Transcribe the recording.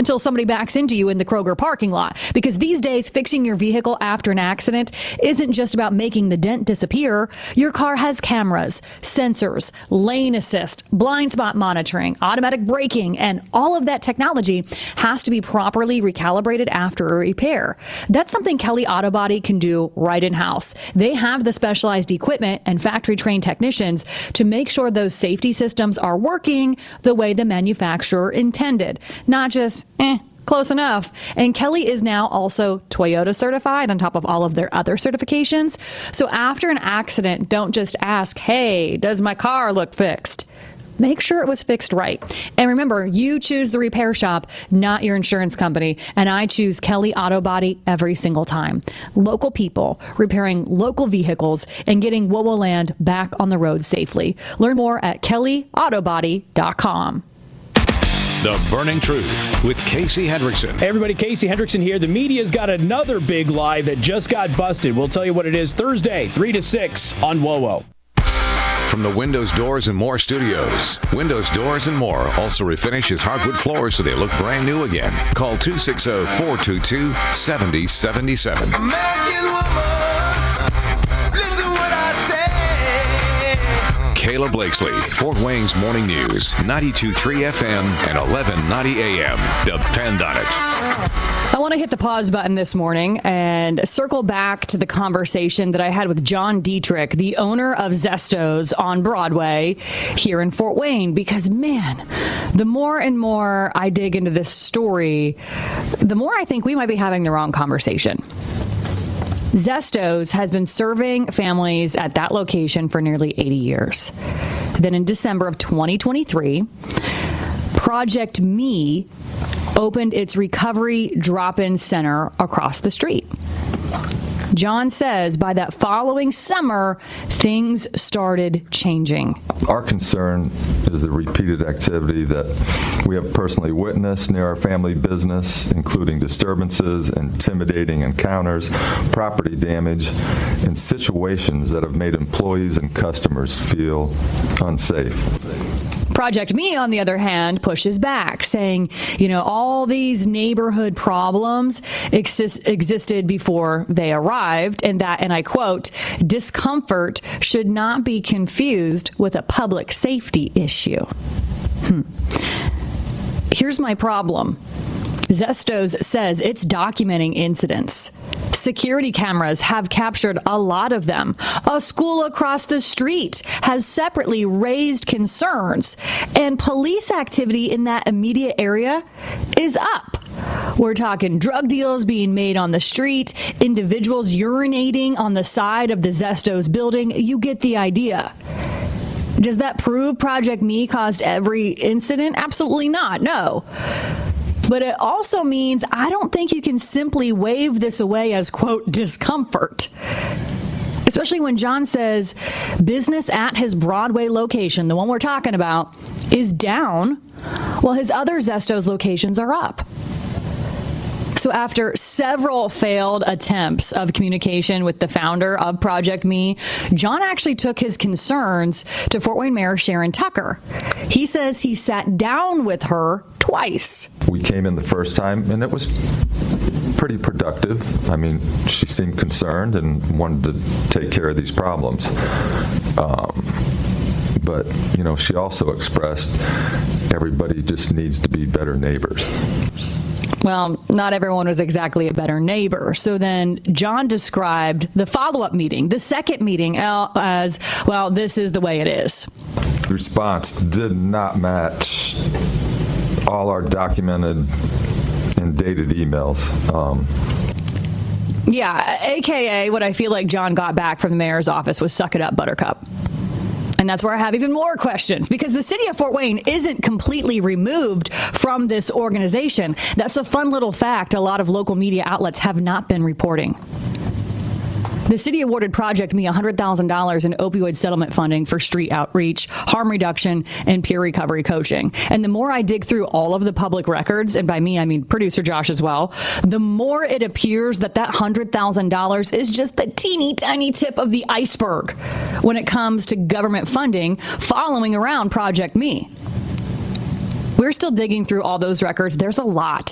until somebody backs into you in the Kroger parking lot. Because these days, fixing your vehicle after an accident isn't just about making the dent disappear. Your car has cameras, sensors, lane assist, blind spot monitoring, automatic braking, and all of that technology has to be properly recalibrated after a repair. That's something Kelly Auto Body can do right in-house. They have the specialized equipment and factory-trained technicians to make sure those safety systems are working the way the manufacturer intended. Not just, close enough. And Kelly is now also Toyota certified on top of all of their other certifications. So after an accident, don't just ask, hey, does my car look fixed? Make sure it was fixed right. And remember, you choose the repair shop, not your insurance company. And I choose Kelly Auto Body every single time. Local people repairing local vehicles and getting WOWOland back on the road safely. Learn more at kellyautobody.com. The Burning Truth with Casey Hendrickson. Hey everybody, Casey Hendrickson here. The media's got another big lie that just got busted. We'll tell you what it is Thursday, 3 to 6 on WOWO. From the Windows, Doors, and More studios, Windows, Doors, and More also refinishes hardwood floors so they look brand new again. Call 260-422-7077. American woman, listen what I say. Kayla Blakesley, Fort Wayne's Morning News, 92.3 FM and 1190 AM. Depend on it. I want to hit the pause button this morning and circle back to the conversation that I had with John Dietrich, the owner of Zesto's on Broadway here in Fort Wayne, because, man, the more and more I dig into this story, the more I think we might be having the wrong conversation. Zesto's has been serving families at that location for nearly 80 years. Then in December of 2023, Project Me opened its recovery drop-in center across the street. John says by that following summer, things started changing. Our concern is the repeated activity that we have personally witnessed near our family business, including disturbances, intimidating encounters, property damage, and situations that have made employees and customers feel unsafe. Project Me, on the other hand, pushes back, saying, all these neighborhood problems existed before they arrived, and I quote, discomfort should not be confused with a public safety issue. Here's my problem. Zesto's says it's documenting incidents. Security cameras have captured a lot of them. A school across the street has separately raised concerns, and police activity in that immediate area is up. We're talking drug deals being made on the street, individuals urinating on the side of the Zesto's building. You get the idea. Does that prove Project Me caused every incident? Absolutely not. No. But it also means I don't think you can simply wave this away as, quote, discomfort. Especially when John says business at his Broadway location, the one we're talking about, is down, while his other Zesto's locations are up. So after several failed attempts of communication with the founder of Project Me, John actually took his concerns to Fort Wayne Mayor Sharon Tucker. He says he sat down with her twice. We came in the first time, and it was pretty productive. I mean, she seemed concerned and wanted to take care of these problems. But, she also expressed everybody just needs to be better neighbors. Well, not everyone was exactly a better neighbor. So then John described the follow-up meeting, the second meeting, as, well, this is the way it is. The response did not match all our documented and dated emails. AKA what I feel like John got back from the mayor's office was suck it up, Buttercup. And that's where I have even more questions, because the city of Fort Wayne isn't completely removed from this organization. That's a fun little fact a lot of local media outlets have not been reporting. The city awarded Project Me $100,000 in opioid settlement funding for street outreach, harm reduction, and peer recovery coaching. And the more I dig through all of the public records, and by me, I mean producer Josh as well, the more it appears that $100,000 is just the teeny tiny tip of the iceberg when it comes to government funding following around Project Me. We're still digging through all those records. There's a lot.